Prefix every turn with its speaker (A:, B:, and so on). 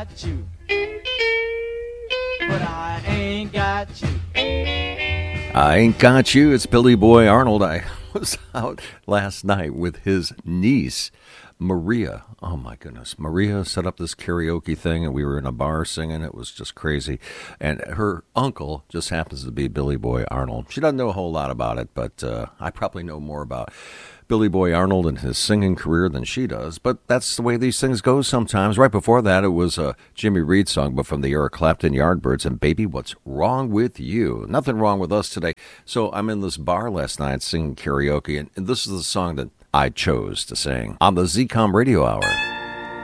A: got you, but I ain't got you.
B: I Ain't Got You. It's Billy Boy Arnold. I was out last night with his niece, Maria. Oh, my goodness. Maria set up this karaoke thing, and we were in a bar singing. It was just crazy. And her uncle just happens to be Billy Boy Arnold. She doesn't know a whole lot about it, but I probably know more about Billy Boy Arnold and his singing career than she does, but that's the way these things go sometimes. Right before that, it was a Jimmy Reed song, but from the Eric Clapton Yardbirds, and Baby, What's Wrong With You? Nothing wrong with us today. So I'm in this bar last night singing karaoke, and this is the song that I chose to sing on the ZCOM Radio Hour.